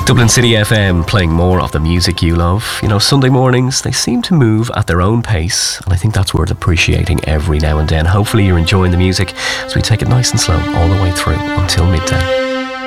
Dublin City FM playing more of the music you love. You know, Sunday mornings, they seem to move at their own pace, and I think that's worth appreciating every now and then. Hopefully you're enjoying the music as we take it nice and slow all the way through until midday.